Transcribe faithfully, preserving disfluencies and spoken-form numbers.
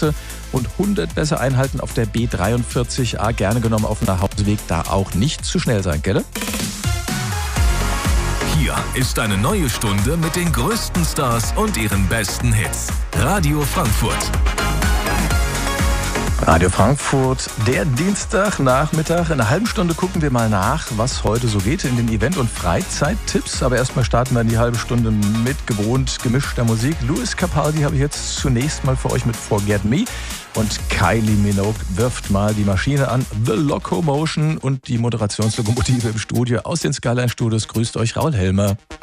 Straße und hundert besser einhalten auf der B dreiundvierzig A. Gerne genommen auf dem Nachhauseweg, da auch nicht zu schnell sein, gell? Hier ist eine neue Stunde mit den größten Stars und ihren besten Hits. Radio Frankfurt. Radio Frankfurt, der Dienstagnachmittag. In einer halben Stunde gucken wir mal nach, was heute so geht in den Event- und Freizeittipps. Aber erstmal starten wir in die halbe Stunde mit gewohnt gemischter Musik. Lewis Capaldi habe ich jetzt zunächst mal für euch mit Forget Me. Und Kylie Minogue wirft mal die Maschine an. The Locomotion und die Moderationslokomotive im Studio aus den Skyline Studios. Grüßt euch, Raul Helmer.